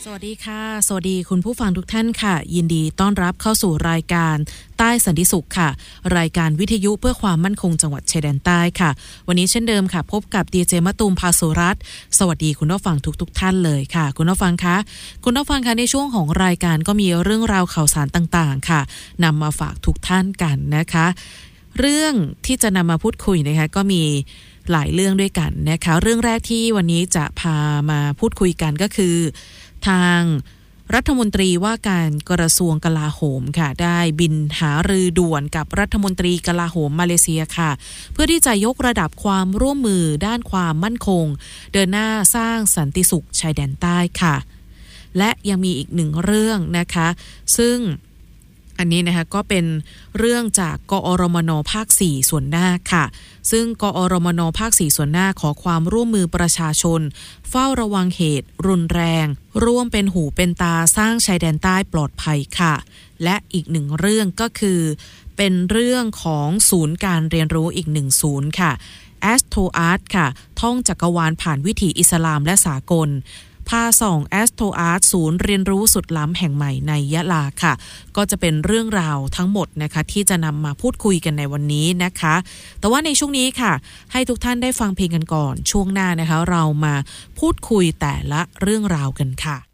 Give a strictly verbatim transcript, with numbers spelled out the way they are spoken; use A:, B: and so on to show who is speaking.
A: วัสดีค่ะสวัสดีคุณผู้ฟังทุกท่านค่ะยินดีต้อนรับเข้าสู่รายการใต้สันติสุขค่ะรายการวิทยุเพื่อความมั่นคงจังหวัดชายแดนใต้ค่ะวันนี้เช่นเดิมค่ะพบกับดีเจมะตูมภาสุรัตน์สวัสดีคุณผู้ฟังทุกๆท่านเลยค่ะคุณผู้ฟังคะคุณผู้ฟังคะในช่วงของรายการก็มีเรื่องราวข่าวสารต่างๆค่ะนำมาฝากทุกท่านกันนะคะเรื่องที่จะนำมาพูดคุยนะคะก็มีหลายเรื่องด้วยกันนะคะเรื่องแรกที่วันนี้จะพามาพูดคุยกันก็คือทางรัฐมนตรีว่าการกระทรวงกลาโหมค่ะได้บินหารือด่วนกับรัฐมนตรีกลาโหมมาเลเซียค่ะเพื่อที่จะยกระดับความร่วมมือด้านความมั่นคงเดินหน้าสร้างสันติสุขชายแดนใต้ค่ะและยังมีอีกหนึ่งเรื่องนะคะซึ่งอันนี้นะคะก็เป็นเรื่องจากกอรมนภาคสี่ส่วนหน้าค่ะซึ่งกอรมนภาคสี่ส่วนหน้าขอความร่วมมือประชาชนเฝ้าระวังเหตุรุนแรงร่วมเป็นหูเป็นตาสร้างชายแดนใต้ปลอดภัยค่ะและอีกหนึ่งเรื่องก็คือเป็นเรื่องของศูนย์การเรียนรู้อีกหนึ่งศูนย์ค่ะ Astro Art ค่ะท่องจักรวาลผ่านวิถีอิสลามและสากลพาส่อง Astro Art ศูนย์เรียนรู้สุดล้ำแห่งใหม่ในยะลาค่ะก็จะเป็นเรื่องราวทั้งหมดนะคะที่จะนำมาพูดคุยกันในวันนี้นะคะแต่ว่าในช่วงนี้ค่ะให้ทุกท่านได้ฟังเพลงกันก่อนช่วงหน้านะคะเรามาพูดคุยแต่ละเรื่องราวกันค่ะ